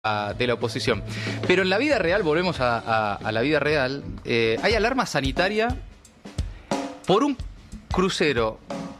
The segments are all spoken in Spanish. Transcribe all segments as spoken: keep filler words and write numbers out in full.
de la oposición. Pero en la vida real, volvemos a, a, a la vida real, eh, hay alarma sanitaria por un crucero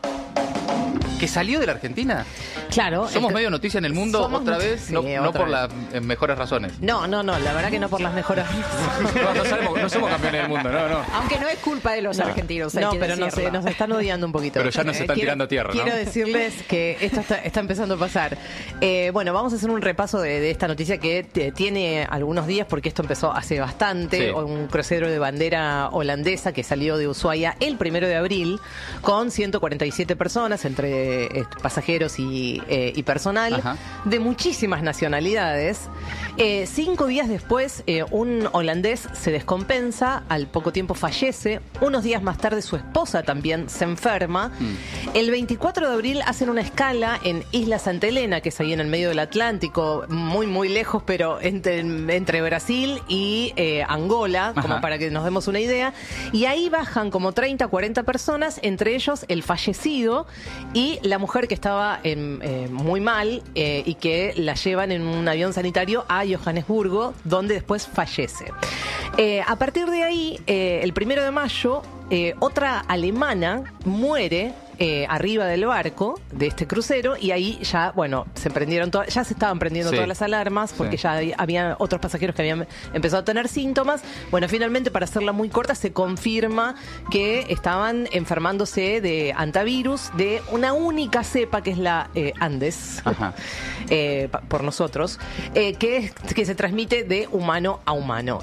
que salió de la Argentina. Claro. Somos el, medio noticia en el mundo otra vez, sí, no, otra no por vez. las eh, mejores razones. No, no, no, la verdad que no por las mejores razones. No, no, sabemos, no somos campeones del mundo, no, no. Aunque no es culpa de los No, argentinos. hay no que pero nos, decirlo. nos están odiando un poquito. Pero ya nos Eh, están quiero, tirando tierra, ¿no? Quiero decirles que esto está, está empezando a pasar. Eh, bueno, vamos a hacer un repaso de, de esta noticia que te, tiene algunos días, porque esto empezó hace bastante. Sí. Un crucero de bandera holandesa que salió de Ushuaia el primero de abril con ciento cuarenta y siete personas, entre eh, pasajeros y, eh, y personal. Ajá. De muchísimas nacionalidades. Eh, cinco días después, eh, un holandés se descompensa, al poco tiempo fallece. Unos días más tarde, su esposa también se enferma. Mm. El veinticuatro de abril hacen una escala en Isla Santa Elena, que es ahí en el medio del Atlántico, muy, muy lejos, pero entre, entre Brasil y eh, Angola, como Ajá. para que nos demos una idea. Y ahí bajan como treinta, cuarenta personas, entre ellos el fallecido y la mujer que estaba en, eh, muy mal. Eh, y que la llevan en un avión sanitario a Johannesburgo, donde después fallece. Eh, a partir de ahí, eh, el primero de mayo, eh, otra alemana muere eh, arriba del barco de este crucero, y ahí ya, bueno, se prendieron todas, ya se estaban prendiendo Sí. todas las alarmas, porque Sí. ya hay- había otros pasajeros que habían empezado a tener síntomas. Bueno, finalmente, para hacerla muy corta, se confirma que estaban enfermándose de antivirus de una única cepa, que es la eh, Andes, Ajá. eh, pa- por nosotros, eh, que, es- que se transmite de humano a humano,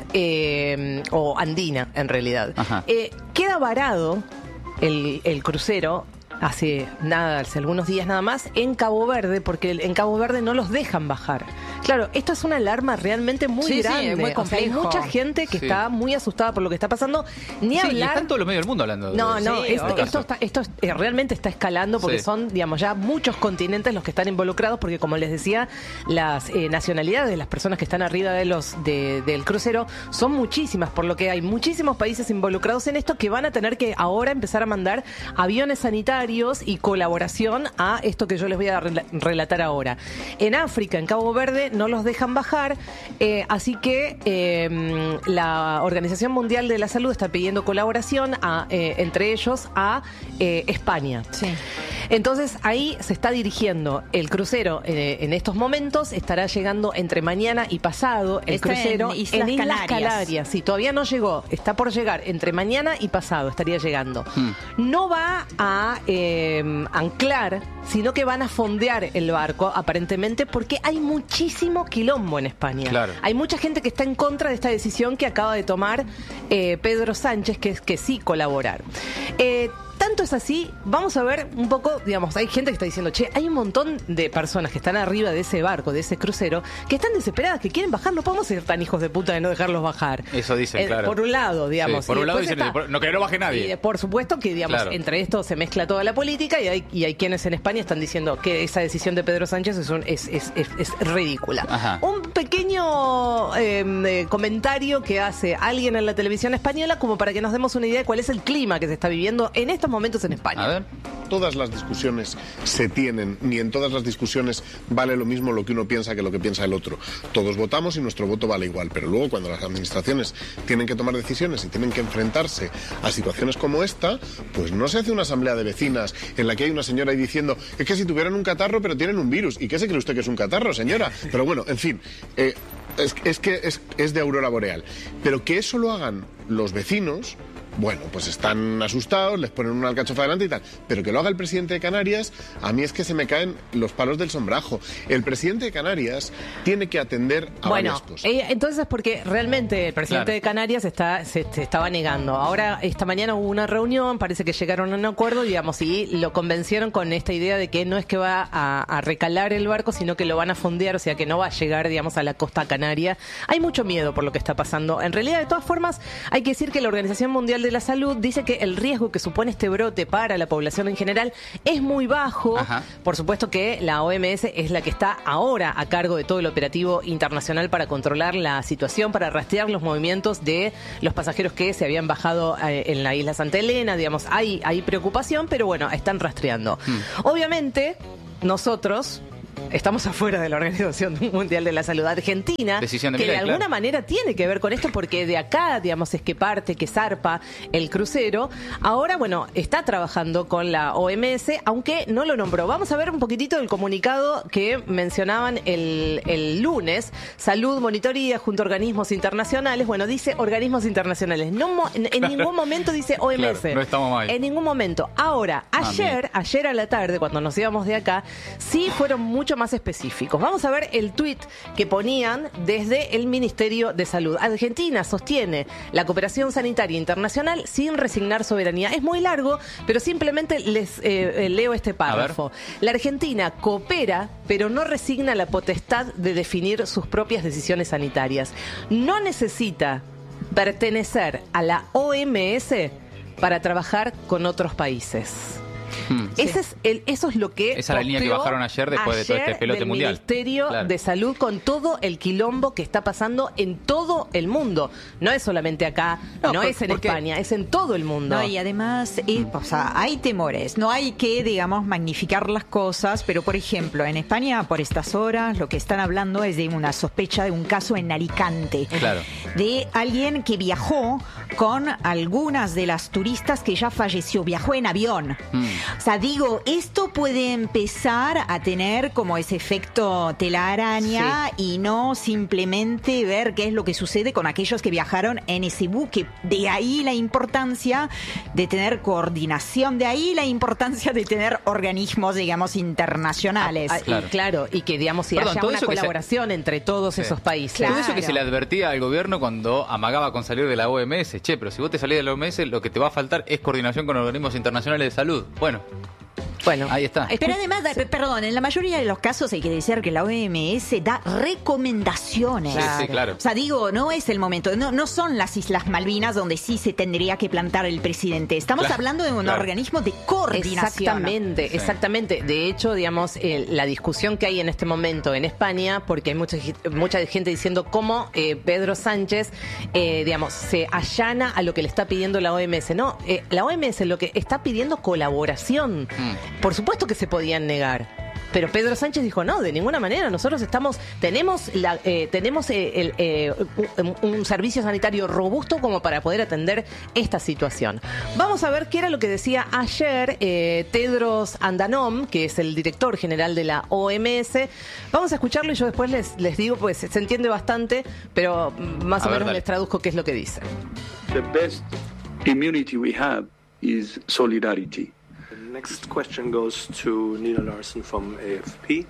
eh, o andina en realidad. Ajá. Eh, queda varado el, el crucero hace nada, hace algunos días nada más, en Cabo Verde, porque el- en Cabo Verde no los dejan bajar. Claro, esto es una alarma realmente muy Sí, sí, grande. muy O sea, hay complejo. mucha gente que Sí. está muy asustada por lo que está pasando. Ni Sí, y hablar. están todos los medios del mundo hablando de No, eso. no, Sí, es- obvio. esto, está, esto es- eh, realmente está escalando, porque Sí. son, digamos, ya muchos continentes los que están involucrados, porque como les decía, las eh, nacionalidades de las personas que están arriba de los de- del crucero son muchísimas, por lo que hay muchísimos países involucrados en esto que van a tener que ahora empezar a mandar aviones sanitarios y colaboración a esto que yo les voy a rela- relatar ahora. En África, en Cabo Verde, no los dejan bajar, eh, así que eh, la Organización Mundial de la Salud está pidiendo colaboración a, eh, entre ellos a eh, España. Sí. Entonces ahí se está dirigiendo el crucero. Eh, en estos momentos estará llegando entre mañana y pasado el Está en crucero Islas Canarias. Canarias. Sí, todavía no llegó, está por llegar. Entre mañana y pasado estaría llegando. Hmm. No va a eh, anclar, sino que van a fondear el barco, aparentemente, porque hay muchísimo quilombo en España. Claro. Hay mucha gente que está en contra de esta decisión que acaba de tomar eh, Pedro Sánchez, que es que sí colaborar. Eh, Tanto es así, vamos a ver un poco, digamos, hay gente que está diciendo, che, hay un montón de personas que están arriba de ese barco, de ese crucero, que están desesperadas, que quieren bajar, no podemos ser tan hijos de puta de no dejarlos bajar. Eso dicen, Eh, claro. Por un lado, digamos. Sí, por y un lado después dicen, está- por- no, que no baje y, nadie. eh, por supuesto que, digamos, Claro. entre esto se mezcla toda la política, y hay, y hay quienes en España están diciendo que esa decisión de Pedro Sánchez es, un- es, es, es, es ridícula. Ajá. Un pequeño eh, eh, comentario que hace alguien en la televisión española, como para que nos demos una idea de cuál es el clima que se está viviendo en estos momentos en España. A ver. Todas las discusiones se tienen, ni en todas las discusiones vale lo mismo lo que uno piensa que lo que piensa el otro. Todos votamos y nuestro voto vale igual, pero luego cuando las administraciones tienen que tomar decisiones y tienen que enfrentarse a situaciones como esta, pues no se hace una asamblea de vecinas en la que hay una señora ahí diciendo, es que si tuvieran un catarro pero tienen un virus. ¿Y qué se cree usted que es un catarro, señora? Pero bueno, en fin, eh, es, es que es, es de aurora boreal. Pero que eso lo hagan los vecinos, bueno, pues están asustados, les ponen una alcachofa delante y tal. Pero que lo haga el presidente de Canarias, a mí es que se me caen los palos del sombrajo. El presidente de Canarias tiene que atender a Bueno, varias cosas. eh, entonces porque realmente el presidente Claro. de Canarias está, se, se estaba negando. Ahora, esta mañana hubo una reunión, parece que llegaron a un acuerdo, digamos, y lo convencieron con esta idea de que no es que va a, a recalar el barco, sino que lo van a fondear, o sea, que no va a llegar, digamos, a la costa canaria. Hay mucho miedo por lo que está pasando. En realidad, de todas formas, hay que decir que la Organización Mundial de la Salud dice que el riesgo que supone este brote para la población en general es muy bajo. Ajá. Por supuesto que la O M S es la que está ahora a cargo de todo el operativo internacional para controlar la situación, para rastrear los movimientos de los pasajeros que se habían bajado eh, en la isla Santa Elena. Digamos, hay, hay preocupación, pero bueno, están rastreando. Hmm. Obviamente, nosotros estamos afuera de la Organización Mundial de la Salud. Argentina, Decisión de que de Milei, alguna claro. manera tiene que ver con esto, porque de acá, digamos, es que parte, que zarpa el crucero. Ahora, bueno, está trabajando con la O M S, aunque no lo nombró. Vamos a ver un poquitito del comunicado que mencionaban el, el lunes. Salud, monitoría junto a organismos internacionales. Bueno, dice organismos internacionales. No mo- en, en ningún momento dice O M S. Claro, no estamos mal. En ningún momento. Ahora, ayer, ayer a la tarde, cuando nos íbamos de acá, sí fueron mucho más específicos. Vamos a ver el tuit que ponían desde el Ministerio de Salud. Argentina sostiene la cooperación sanitaria internacional sin resignar soberanía. Es muy largo, pero simplemente les eh, eh, leo este párrafo. La Argentina coopera, pero no resigna la potestad de definir sus propias decisiones sanitarias. No necesita pertenecer a la O M S para trabajar con otros países. Hmm. Ese es el, eso es lo que Esa es la línea que posteó bajaron ayer después de todo este ayer pelote del mundial. Ministerio Claro. de Salud, con todo el quilombo que está pasando en todo el mundo. No es solamente acá, no, No, es en porque- España, es en todo el mundo. No, y además, eh, o sea, hay temores. No hay que, digamos, magnificar las cosas, pero, por ejemplo, en España, por estas horas, lo que están hablando es de una sospecha de un caso en Alicante. Claro. De alguien que viajó con algunas de las turistas que ya falleció. Viajó en avión. Mm. O sea, digo, esto puede empezar a tener como ese efecto telaraña y no simplemente ver qué es lo que sucede con aquellos que viajaron en ese buque. De ahí la importancia de tener coordinación, de ahí la importancia de tener organismos, digamos, internacionales. Ah, y Claro. claro, y que, digamos, si Perdón, haya todo una eso que se- colaboración entre todos Sí. esos países. Claro. Todo eso que se le advertía al gobierno cuando amagaba con salir de la O M S. Che, pero si vos te salís de la O M S, lo que te va a faltar es coordinación con organismos internacionales de salud. Bueno, Bueno, ahí está. Pero además, da- perdón, en la mayoría de los casos hay que decir que la O M S da recomendaciones. Sí, sí, claro. O sea, digo, no es el momento, no, no son las Islas Malvinas donde sí se tendría que plantar el presidente. Estamos Claro, hablando de un claro. organismo de coordinación. Exactamente, Sí. exactamente. De hecho, digamos, eh, la discusión que hay en este momento en España, porque hay mucha, gi- mucha gente diciendo cómo eh, Pedro Sánchez, eh, digamos, se allana a lo que le está pidiendo la O M S. No, eh, la O M S lo que está pidiendo colaboración. Mm. Por supuesto que se podían negar. Pero Pedro Sánchez dijo, no, de ninguna manera, nosotros estamos, tenemos la, eh, tenemos eh, el, eh, un, un servicio sanitario robusto como para poder atender esta situación. Vamos a ver qué era lo que decía ayer eh, Tedros Adhanom, que es el director general de la O M S. Vamos a escucharlo y yo después les, les digo, pues se entiende bastante, pero más A o ver, menos dale. les traduzco qué es lo que dice. The best immunity we have is solidarity. The next question goes to Nina Larson from A F P.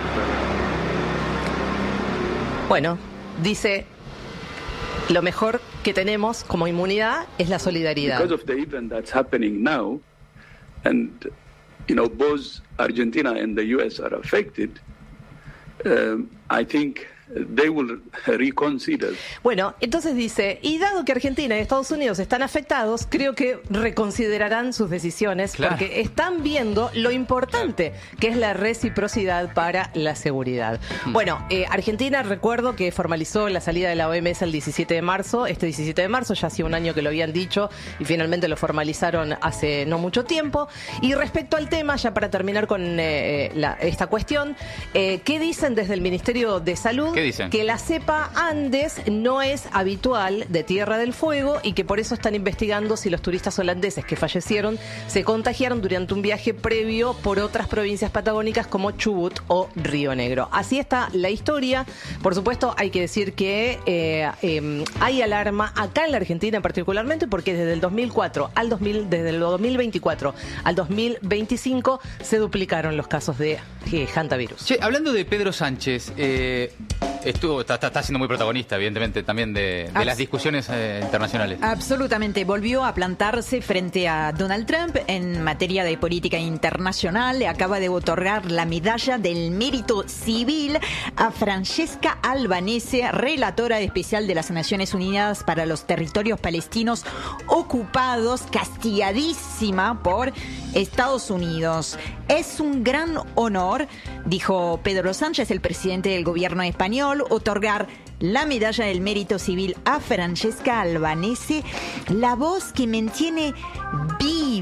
Bueno, dice, lo mejor que tenemos como inmunidad es la solidaridad. Because of the event that's happening now, and you know both Argentina and the U S are affected, um, I think they will reconsider. Bueno, entonces dice, y dado que Argentina y Estados Unidos están afectados, creo que reconsiderarán sus decisiones Claro. porque están viendo lo importante que es la reciprocidad para la seguridad. Mm. Bueno, eh, Argentina, recuerdo que formalizó la salida de la O M S el diecisiete de marzo, este diecisiete de marzo, ya hacía un año que lo habían dicho y finalmente lo formalizaron hace no mucho tiempo. Y respecto al tema, ya para terminar con eh, la- esta cuestión, eh, ¿qué dicen desde el Ministerio de Salud? ¿Qué dicen? Que la cepa Andes no es habitual de Tierra del Fuego y que por eso están investigando si los turistas holandeses que fallecieron se contagiaron durante un viaje previo por otras provincias patagónicas como Chubut o Río Negro. Así está la historia. Por supuesto, hay que decir que eh, eh, hay alarma acá en la Argentina particularmente porque desde el dos mil cuatro al dos mil, desde el dos mil veinticuatro al dos mil veinticinco se duplicaron los casos de eh, hantavirus. Che, hablando de Pedro Sánchez, eh, estuvo, está, está, está siendo muy protagonista, evidentemente, también de, de Abs- las discusiones eh, internacionales. Absolutamente, volvió a plantarse frente a Donald Trump en materia de política internacional. Le acaba de otorgar la medalla del mérito civil a Francesca Albanese, relatora especial de las Naciones Unidas para los territorios palestinos ocupados, castigadísima por Estados Unidos. Es un gran honor, dijo Pedro Sánchez, el presidente del gobierno español, otorgar la medalla del mérito civil a Francesca Albanese, la voz que mantiene viva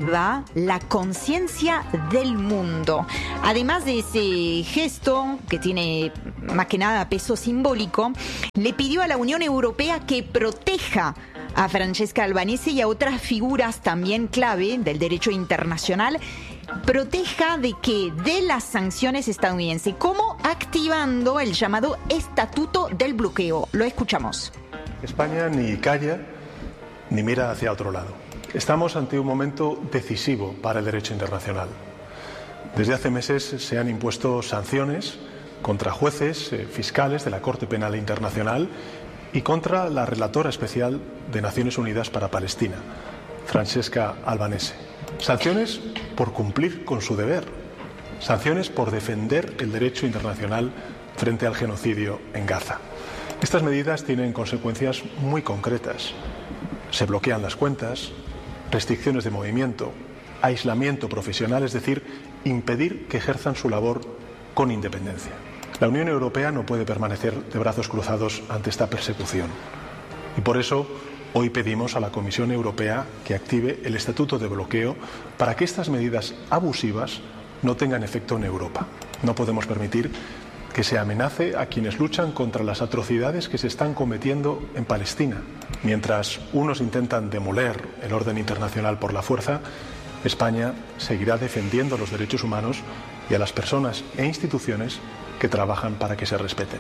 activa la conciencia del mundo. Además de ese gesto, que tiene más que nada peso simbólico, le pidió a la Unión Europea que proteja a Francesca Albanese y a otras figuras también clave del derecho internacional, proteja de que de las sanciones estadounidenses, como activando el llamado Estatuto del Bloqueo. Lo escuchamos. España ni calla ni mira hacia otro lado. Estamos ante un momento decisivo para el derecho internacional. Desde hace meses se han impuesto sanciones contra jueces, eh, fiscales de la Corte Penal Internacional y contra la relatora especial de Naciones Unidas para Palestina, Francesca Albanese. Sanciones por cumplir con su deber, sanciones por defender el derecho internacional frente al genocidio en Gaza. Estas medidas tienen consecuencias muy concretas. Se bloquean las cuentas, restricciones de movimiento, aislamiento profesional, es decir, impedir que ejerzan su labor con independencia. La Unión Europea no puede permanecer de brazos cruzados ante esta persecución. Y por eso hoy pedimos a la Comisión Europea que active el Estatuto de Bloqueo para que estas medidas abusivas no tengan efecto en Europa. No podemos permitir que se amenace a quienes luchan contra las atrocidades que se están cometiendo en Palestina. Mientras unos intentan demoler el orden internacional por la fuerza, España seguirá defendiendo los derechos humanos y a las personas e instituciones que trabajan para que se respeten.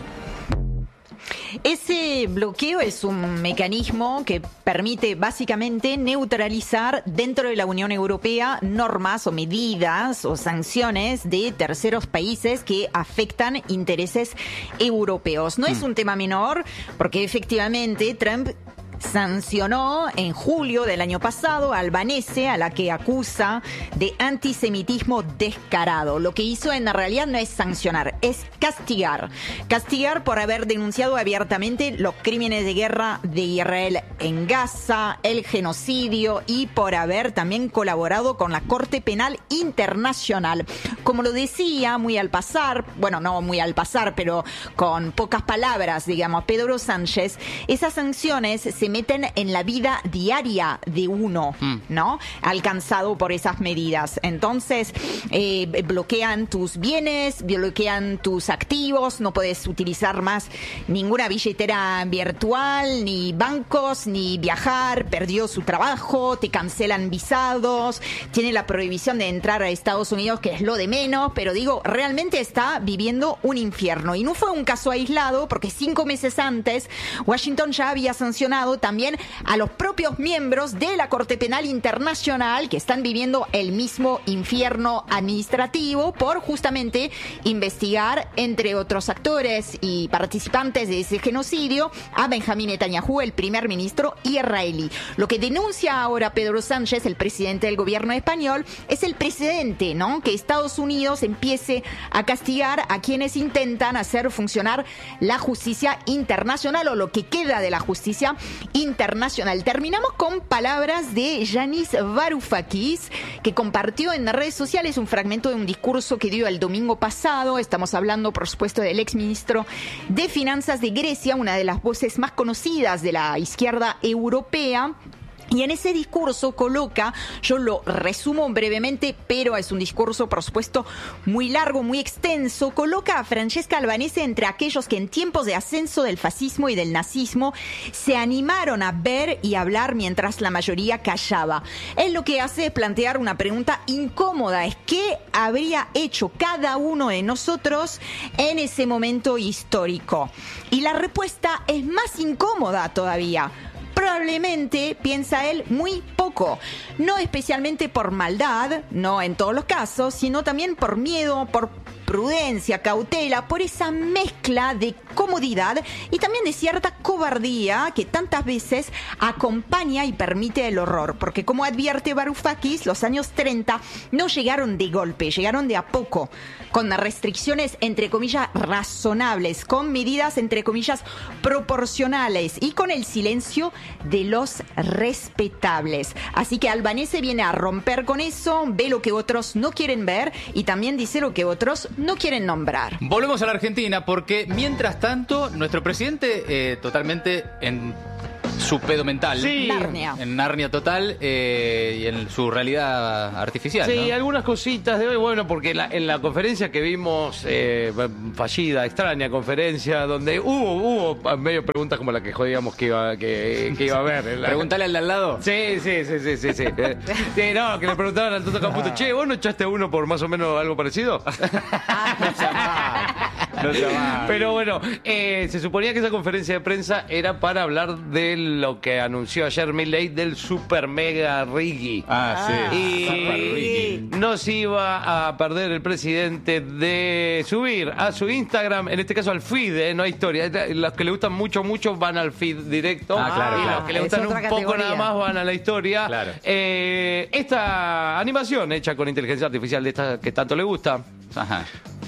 Ese bloqueo es un mecanismo que permite básicamente neutralizar dentro de la Unión Europea normas o medidas o sanciones de terceros países que afectan intereses europeos. No es un tema menor porque efectivamente Trump sancionó en julio del año pasado a Albanese, a la que acusa de antisemitismo descarado. Lo que hizo en realidad no es sancionar, es castigar. Castigar por haber denunciado abiertamente los crímenes de guerra de Israel en Gaza, el genocidio y por haber también colaborado con la Corte Penal Internacional. Como lo decía muy al pasar, bueno, no muy al pasar, pero con pocas palabras, digamos, Pedro Sánchez, esas sanciones se meten en la vida diaria de uno, mm. ¿no? Alcanzado por esas medidas. Entonces, eh, bloquean tus bienes, bloquean tus activos, no puedes utilizar más ninguna billetera virtual, ni bancos, ni viajar, perdió su trabajo, te cancelan visados, tiene la prohibición de entrar a Estados Unidos, que es lo de menos, pero digo, realmente está viviendo un infierno. Y no fue un caso aislado, porque cinco meses antes, Washington ya había sancionado también a los propios miembros de la Corte Penal Internacional que están viviendo el mismo infierno administrativo por justamente investigar, entre otros actores y participantes de ese genocidio, a Benjamín Netanyahu, el primer ministro israelí. Lo que denuncia ahora Pedro Sánchez, el presidente del gobierno español, es el precedente, ¿no? Que Estados Unidos empiece a castigar a quienes intentan hacer funcionar la justicia internacional o lo que queda de la justicia internacional. Terminamos con palabras de Yanis Varoufakis, que compartió en las redes sociales un fragmento de un discurso que dio el domingo pasado. Estamos hablando, por supuesto, del exministro de Finanzas de Grecia, una de las voces más conocidas de la izquierda europea. Y en ese discurso coloca, yo lo resumo brevemente, pero es un discurso, por supuesto, muy largo, muy extenso, coloca a Francesca Albanese entre aquellos que en tiempos de ascenso del fascismo y del nazismo se animaron a ver y hablar mientras la mayoría callaba. Él lo que hace es plantear una pregunta incómoda, es ¿qué habría hecho cada uno de nosotros en ese momento histórico? Y la respuesta es más incómoda todavía. Probablemente, piensa él, muy poco. No especialmente por maldad, no en todos los casos, sino también por miedo, por prudencia, cautela, por esa mezcla de comodidad y también de cierta cobardía que tantas veces acompaña y permite el horror. Porque como advierte Varoufakis, los años treinta no llegaron de golpe, llegaron de a poco, con restricciones entre comillas razonables, con medidas entre comillas proporcionales y con el silencio de los respetables. Así que Albanese viene a romper con eso, ve lo que otros no quieren ver y también dice lo que otros no quieren nombrar. Volvemos a la Argentina porque mientras tanto nuestro presidente eh, totalmente en su pedo mental. Sí. Narnia. En Narnia total eh, y en su realidad artificial. Sí, ¿no? algunas cositas de hoy, bueno, porque la- en la conferencia que vimos, eh, fallida, extraña conferencia, donde hubo, hubo medio preguntas como la que jodíamos que iba, que, que iba a haber. En la- Preguntale al de al lado. Sí, sí, sí, sí, sí, sí. Eh, sí, no, que le preguntaban al Toto Caputo, che, ¿vos no echaste uno por más o menos algo parecido? No sea mal, no sea mal. Pero bueno, eh, se suponía que esa conferencia de prensa era para hablar de lo que anunció ayer Milei del super mega Riggy. Ah, sí. Y Super Riggy. no se iba a perder el presidente de subir a su Instagram, en este caso al feed, eh, no hay historia. Los que le gustan mucho, mucho van al feed directo. Ah, claro, y claro. los que le Es gustan un otra poco categoría. nada más van a la historia. Claro. Eh, esta animación hecha con inteligencia artificial de esta que tanto le gusta, Ajá.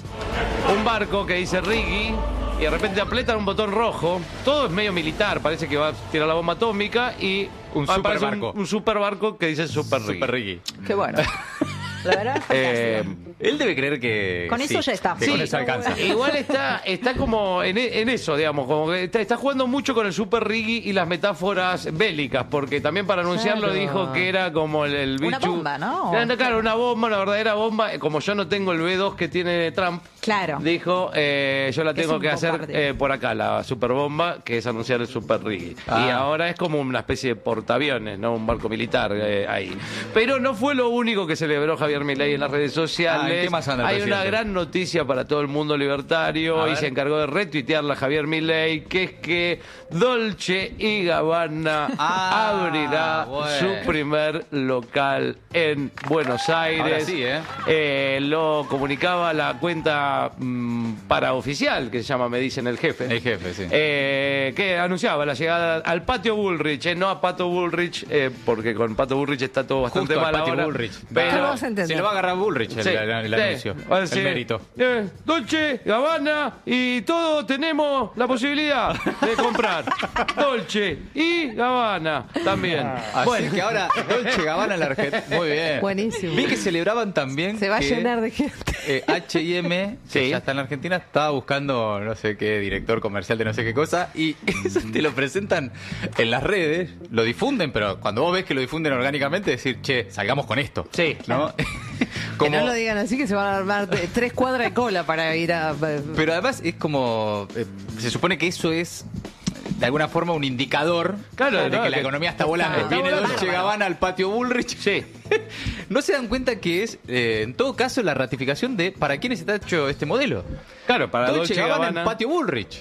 un barco que dice Riggy y de repente apretan un botón rojo. Todo es medio militar, parece que va a tirar la bomba atómica y Un aparece superbarco. Un, un super barco que dice Super Riggy. Super Riggy. Qué bueno. La verdad, Eh, fantástico. Él debe creer que. Con eso ya está. Que Sí, con eso alcanza. igual está, está como en, en eso, digamos, como que está, está jugando mucho con el Super Riggy y las metáforas bélicas, porque también para anunciarlo Claro. dijo que era como el, el bicho. Una bomba, ¿no? Claro, claro, una bomba, una verdadera bomba. Como yo no tengo el B dos que tiene Trump, Claro. dijo, eh, yo la Es tengo un que hacer bombardeo. eh, por acá, la super bomba, que es anunciar el Super Riggy. Ah. Y ahora es como una especie de portaaviones, ¿no? Un barco militar eh, ahí. Pero no fue lo único que celebró Javier Milei en las redes sociales. Ah, ¿en qué más anda el Hay una presidente? gran noticia para todo el mundo libertario A y ver. se encargó de retuitearla a Javier Milei, que es que Dolce y Gabbana Ah, abrirá bueno. su primer local en Buenos Aires. Ahora sí, ¿eh? Eh, lo comunicaba la cuenta mm, paraoficial, que se llama Me Dicen el Jefe. El jefe, sí. Eh, que anunciaba la llegada al patio Bullrich, eh, no a Pato Bullrich, eh, porque con Pato Bullrich está todo bastante Justo al mal patio ahora. Bullrich. Pero- ¿Cómo vas a entender? Se lo va a agarrar Bullrich el, Sí, el- el sí. anuncio. Va a decir, El mérito. eh, Dolce, Gabbana y todos tenemos la posibilidad de comprar Dolce y Gabbana también. Así que ahora Dolce Gabbana en la Argentina. Muy bien. Buenísimo. Vi que celebraban también. Se va a que, llenar de gente. eh, H y M, que Sí. ya está en la Argentina, estaba buscando no sé qué director comercial de no sé qué cosa y eso te lo presentan en las redes, lo difunden, pero cuando vos ves que lo difunden orgánicamente, decir, che, salgamos con esto. Sí. ¿No? Que no lo digan así, que se van a armar de- tres cuadras de cola para ir a... Pero además es como. eh, se supone que eso es. De alguna forma un indicador Claro, de no, que la que- economía está volando. está Viene volando. Dolce Gabbana al patio Bullrich. Sí. ¿No se dan cuenta que es, eh, en todo caso, la ratificación de para quiénes está hecho este modelo? Claro, para Dolce, Dolce, Gabbana Gabbana. en patio Bullrich.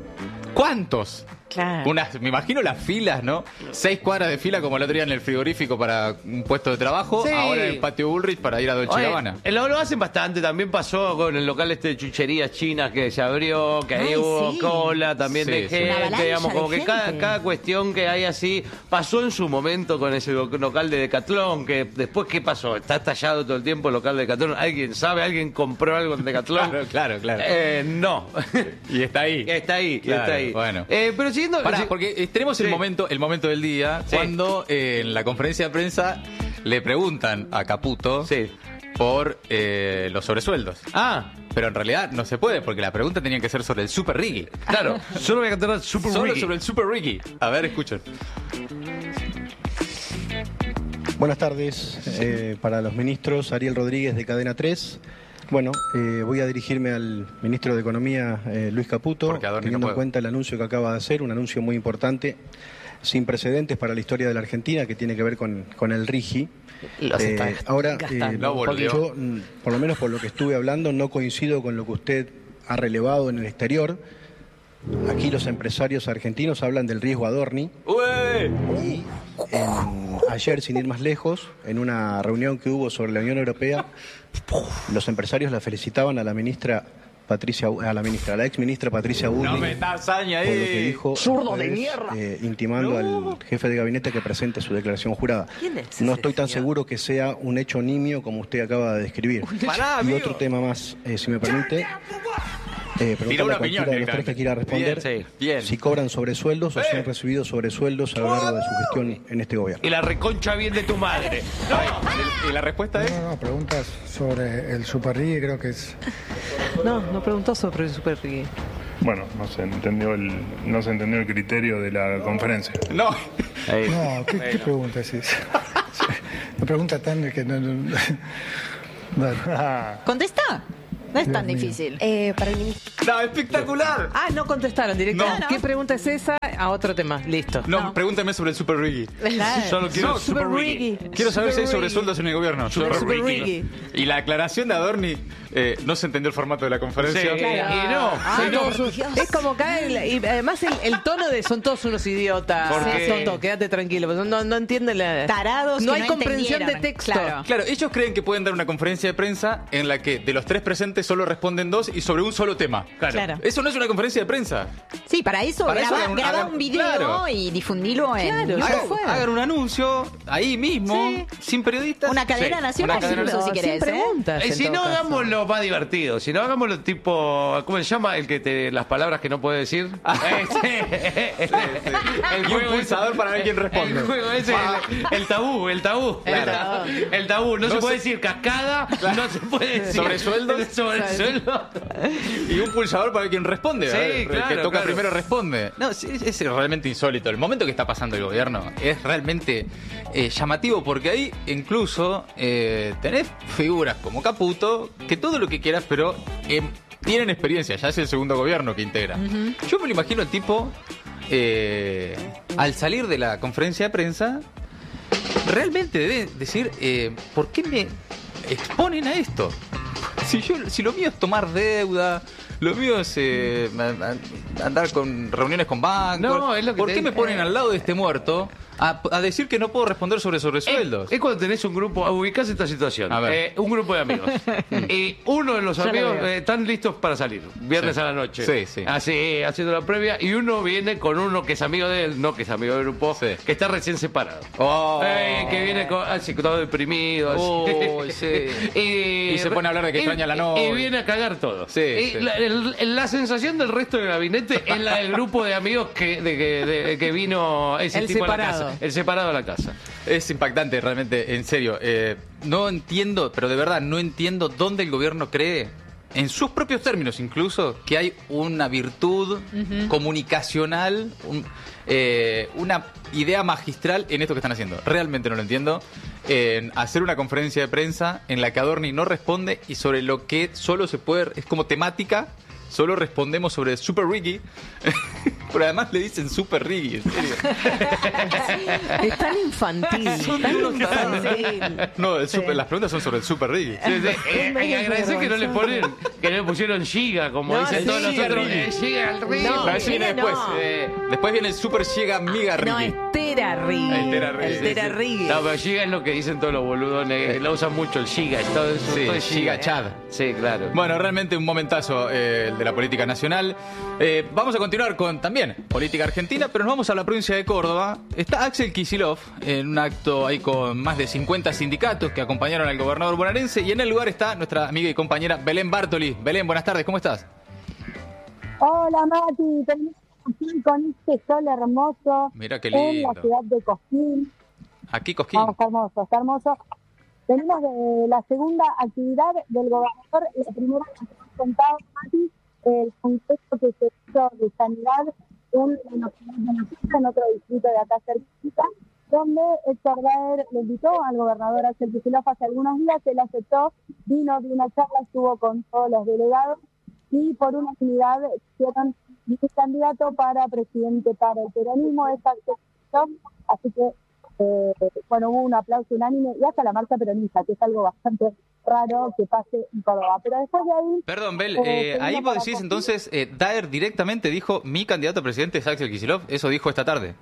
¿Cuántos? Claro. Unas, me imagino las filas, ¿no? Seis cuadras de fila como el otro día en el frigorífico para un puesto de trabajo, Sí. ahora en el patio Bullrich para ir a Dolce Oye, Gabbana. eh, Lo, lo hacen bastante, también pasó con el local este de chucherías chinas que se abrió, que ahí Ay, hubo sí. cola también Sí, de sí. Una gente, avalancha digamos, como de que cada, gente. cada cuestión que hay así pasó en su momento con ese lo- local de Decathlon, que después, ¿qué pasó? Está estallado todo el tiempo el local de Decathlon, ¿alguien sabe? ¿Alguien compró algo en Decathlon? Claro, claro, claro. Eh, no. Y está ahí. Está ahí, Claro, está ahí. bueno. Eh, pero siguiendo... Pará, porque eh, tenemos el Sí. momento el momento del día Sí. cuando eh, en la conferencia de prensa le preguntan a Caputo Sí. por eh, los sobresueldos. Ah, Pero en realidad no se puede porque la pregunta tenía que ser sobre el Super Riggy. claro. Solo voy a cantar Super Solo Ricky. sobre el Super Riggy. A ver, escuchen. Buenas tardes eh, para los ministros. Ariel Rodríguez de Cadena tres. Bueno, eh, voy a dirigirme al ministro de Economía, eh, Luis Caputo, Porque Adorni no teniendo puede. en cuenta el anuncio que acaba de hacer, un anuncio muy importante, sin precedentes para la historia de la Argentina, que tiene que ver con, con el RIGI. Los Eh, está ahora, gastando. eh, Lo volvió. yo, mm, por lo menos por lo que estuve hablando, no coincido con lo que usted ha relevado en el exterior. Aquí los empresarios argentinos hablan del riesgo Adorni. Y en- ayer, sin ir más lejos, en una reunión que hubo sobre la Unión Europea, los empresarios la felicitaban a la ministra Patricia, a la ministra, a la ex ministra Patricia Bullrich, No me das saña por lo que ahí. dijo, Zurdo de es, mierda. eh, intimando al jefe de gabinete que presente su declaración jurada. ¿Quién es No ese estoy tan señor? seguro que sea un hecho nimio como usted acaba de describir. Pará, Y amigo. otro tema más, eh, si me permite. Eh, Tiró preguntarle una a cualquiera opinión de los tres que quiera responder Bien, sí. Bien. si cobran sobresueldos o si han recibido sobresueldos a lo largo de su gestión en este gobierno. Y la reconcha bien de tu madre. Y la respuesta es. No, no, preguntas sobre el Super Riggy, creo que es... No, no preguntó sobre el Super Riggy. Bueno, no se entendió el, no se entendió el criterio de la conferencia. No. No, ¿qué, ¿qué pregunta es esa? Una pregunta tan que no... no, no. ¿Contesta? No es tan Dios mío. difícil. Eh, para el ministro. No, espectacular. Ah, no contestaron directamente. No. ¿Qué pregunta es esa? A otro tema. Listo. No, No. pregúntame sobre el Super Riggy. Claro. Solo quiero No, Super Super Riggy. Riggy. Quiero saber si hay Super sobresueldos en el gobierno. Super Super Riggy. Riggy. Y la aclaración de Adorni, eh, no se entendió el formato de la conferencia. Sí, Claro. y no, Ah, y no. no, es como cae el- y además el, el tono de son todos unos idiotas. Porque- Sí, tonto, quédate tranquilo, pues no, no entienden la Tarados no que hay no comprensión de entendieron. texto. Claro. Claro, ellos creen que pueden dar una conferencia de prensa en la que de los tres presentes solo responden dos y sobre un solo tema. Claro. Claro. Eso no es una conferencia de prensa. Sí, para eso Para eso graba, hagan un- graba hagan- un video claro. y difundilo en Claro, YouTube. ya Hagan, fue. hagan un anuncio ahí mismo, Sí. sin periodistas. Una cadena Sí, nacional, una cadena incluso, nacional. si Sin querés, ¿eh? preguntas. Eh, en si todo no, caso. hagámoslo más divertido. Si no, hagámoslo tipo. ¿Cómo se llama? El que te. Las palabras que no puede decir. Ese. El Y un juego pulsador ese- para ver quién responde. El juego ese. El, el tabú, el tabú. Claro. El tabú. No, No se puede se- decir cascada. No se puede decir. ¿Sobresueldos? Sobresueldos. Y un pulsador para ver quién responde. A Sí, ver, el claro, que toca claro. primero responde. No, sí, es, es realmente insólito. El momento que está pasando el gobierno es realmente eh, llamativo porque ahí incluso eh, tenés figuras como Caputo, que todo lo que quieras, pero eh, tienen experiencia. Ya es el segundo gobierno que integra. Yo me lo imagino el tipo, eh, al salir de la conferencia de prensa, realmente debe decir, eh, ¿por qué me exponen a esto? Si, yo, si lo mío es tomar deuda, lo mío es eh, a- a- andar con reuniones con bancos, No, es lo que ¿por te qué me digo. ponen al lado de este muerto a, a decir que no puedo responder sobre sobresueldos? Es, es cuando tenés un grupo, ubicás esta situación, A ver. eh, un grupo de amigos. Y uno de los Ya lo amigos veo. eh, están listos para salir, viernes Sí. a la noche. Sí, sí. Así, haciendo la previa, y uno viene con uno que es amigo de él, no que es amigo del grupo, Sí. que está recién separado. Oh. Eh, que viene con, así, todo deprimido. así. Oh, sí. y, Y se pone a hablar de que y- extraña a la y- novia. Y viene a cagar todo. Sí, Y sí. La, el- la sensación del resto del gabinete es la del grupo de amigos que, de, que- de- que vino ese El tipo a la separado. casa. El separado a la casa. Es impactante, realmente, en serio. Eh, no entiendo, pero de verdad, no entiendo dónde el gobierno cree, en sus propios términos incluso, que hay una virtud comunicacional, un- eh, una idea magistral en esto que están haciendo. Realmente no lo entiendo. En hacer una conferencia de prensa en la que Adorni no responde y sobre lo que solo se puede, es como temática, solo respondemos sobre Super Riggy. Pero además le dicen Super Riggy, en serio. Es tan infantil, tan infantil. No, el super- las preguntas son sobre el Super Riggy. Sí, sí. Eh, hay que agradecer que no le ponen, que no le pusieron giga, como No, dicen sí, todos los Giga otros. Riggy. Eh, giga el río. No, Pero ese viene Giga después. no. Eh, después viene el Super Giga Miga Riggy. No, es Tera Riggy. El Tera Riggy, El sí, Tera sí. Riggy. No, pero giga es lo que dicen todos los boludones, que lo usan mucho el giga. es Todo, eso, Sí, todo es Giga Chad. Sí, claro. Bueno, realmente un momentazo eh, el de la política nacional. Eh, vamos a continuar con también política argentina, pero nos vamos a la provincia de Córdoba. Está Axel Kicillof en un acto ahí con más de cincuenta sindicatos que acompañaron al gobernador bonaerense y en el lugar está nuestra amiga y compañera Belén Bartoli. Belén, buenas tardes, ¿cómo estás? Hola Mati, tenemos aquí con este sol hermoso Mira qué en la lindo. ciudad de Cosquín. Aquí Cosquín. No, está hermoso, está hermoso. Venimos de la segunda actividad del gobernador, la primera que nos ha contado Mati, el contexto que se hizo de sanidad en la ciudad de Nosotros, en otro distrito de acá cerquita, donde Héctor Daer le invitó al gobernador Axel Kicillof hace algunos días, él aceptó, vino de una charla, estuvo con todos los delegados y por unanimidad hicieron mi candidato para presidente para el peronismo, es Axel Kicillof, así que eh, bueno, hubo un aplauso unánime y hasta la marcha peronista, que es algo bastante raro que pase en Córdoba. Pero después de ahí... Perdón, Bel, eh, eh, seguimos ahí vos para decís Cosquín. entonces, eh, Daer directamente dijo, mi candidato a presidente es Axel Kicillof, eso dijo esta tarde.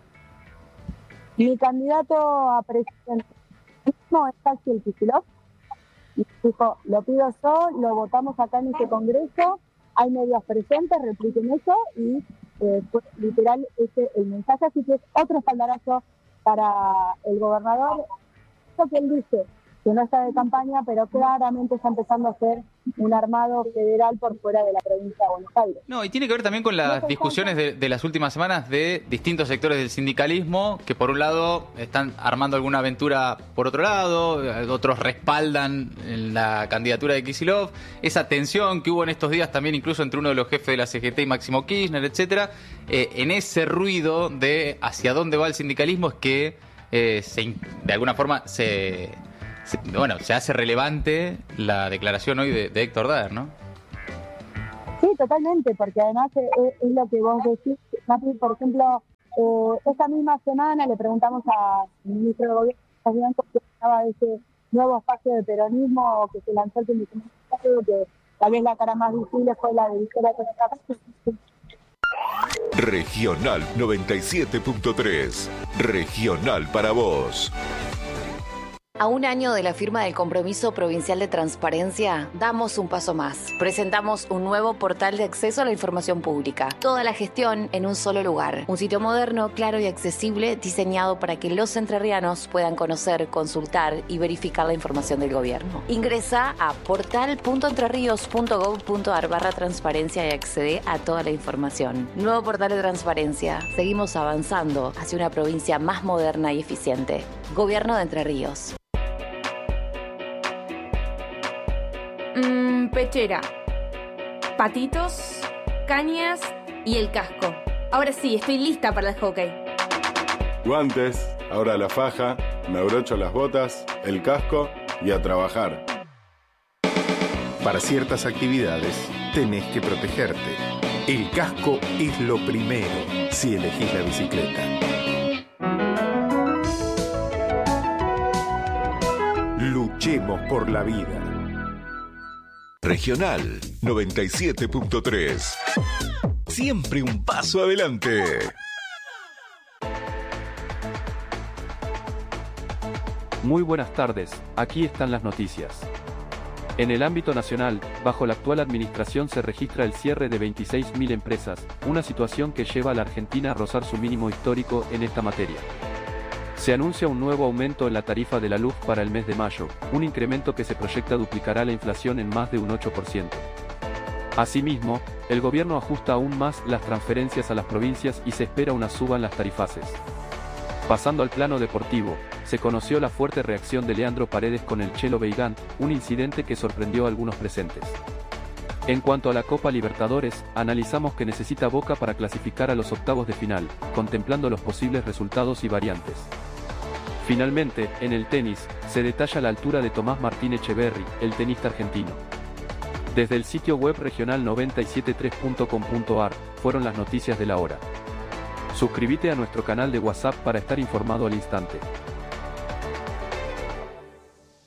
Mi candidato a presidente no es Axel Kicillof. Y dijo, lo pido yo, lo votamos acá en este congreso, hay medios presentes, repliquen eso y eh, fue literal ese el mensaje. Así que es otro espaldarazo para el gobernador. Lo que él dice, que no está de campaña, pero claramente está empezando a hacer un armado federal por fuera de la provincia de Buenos Aires. No, y tiene que ver también con las discusiones de, de las últimas semanas de distintos sectores del sindicalismo, que por un lado están armando alguna aventura por otro lado, otros respaldan la candidatura de Kicillof, esa tensión que hubo en estos días también incluso entre uno de los jefes de la C G T y Máximo Kirchner, etcétera. Eh, en ese ruido de hacia dónde va el sindicalismo es que eh, se, de alguna forma se... Bueno, se hace relevante la declaración hoy de, de Héctor Daer, ¿no? Sí, totalmente, porque además es, es lo que vos decís, Mati. Por ejemplo, eh, esta misma semana le preguntamos al ministro de Gobierno que hablaba de ese nuevo espacio de peronismo que se lanzó el fin de semana, que tal vez la cara más visible fue la de Victoria Costa. Regional noventa y siete punto tres. Regional para vos. A un año de la firma del Compromiso Provincial de Transparencia, damos un paso más. Presentamos un nuevo portal de acceso a la información pública. Toda la gestión en un solo lugar. Un sitio moderno, claro y accesible, diseñado para que los entrerrianos puedan conocer, consultar y verificar la información del gobierno. Ingresa a portal punto entrerríos punto gov punto ar barra transparencia y accede a toda la información. Nuevo portal de transparencia. Seguimos avanzando hacia una provincia más moderna y eficiente. Gobierno de Entre Ríos. Mm, pechera, patitos, cañas y el casco. Ahora sí, estoy lista para el hockey. Guantes, ahora la faja, me abrocho las botas, el casco y a trabajar. Para ciertas actividades tenés que protegerte. El casco es lo primero si elegís la bicicleta. Luchemos por la vida. Regional noventa y siete punto tres. Siempre un paso adelante. Muy buenas tardes, aquí están las noticias. En el ámbito nacional, bajo la actual administración se registra el cierre de veintiséis mil empresas, una situación que lleva a la Argentina a rozar su mínimo histórico en esta materia. Se anuncia un nuevo aumento en la tarifa de la luz para el mes de mayo, un incremento que se proyecta duplicará la inflación en más de un ocho por ciento. Asimismo, el gobierno ajusta aún más las transferencias a las provincias y se espera una suba en las tarifaces. Pasando al plano deportivo, se conoció la fuerte reacción de Leandro Paredes con el Chelo Beigán, un incidente que sorprendió a algunos presentes. En cuanto a la Copa Libertadores, analizamos que necesita Boca para clasificar a los octavos de final, contemplando los posibles resultados y variantes. Finalmente, en el tenis, se detalla la altura de Tomás Martín Echeverry, el tenista argentino. Desde el sitio web regional noventa y siete punto tres punto com punto ar, fueron las noticias de la hora. Suscríbete a nuestro canal de WhatsApp para estar informado al instante.